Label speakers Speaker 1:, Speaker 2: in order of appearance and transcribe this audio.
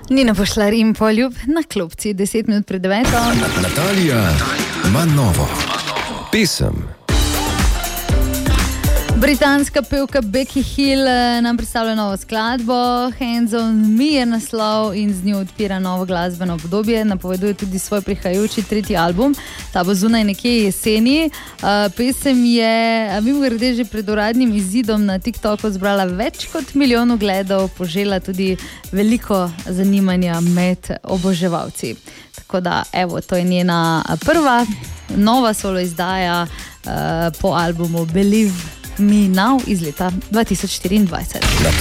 Speaker 1: Nina Pošlar in Poljub na klopci 10 minut pred 9.
Speaker 2: Natalija ima novo pesem.
Speaker 1: Britanska pevka Becky Hill nam predstavlja novo skladbo. Hands on Me je naslov in z njo odpira novo glasbeno obdobje. Napoveduje tudi svoj prihajajoči 3. album. Ta bo zunaj nekje jeseni. Pesem je mimogrede že pred uradnim izidom na TikToku zbrala več kot milijon ogledov, požela tudi veliko zanimanja med oboževalci. Tako da, evo, to je njena prva nova solo izdaja po albumu Believe Me Now iz leta 2024.